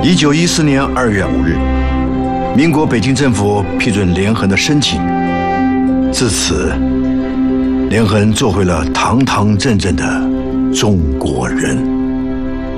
1914年2月5日，民国北京政府批准连横的申请。自此，连横做回了堂堂正正的中国人。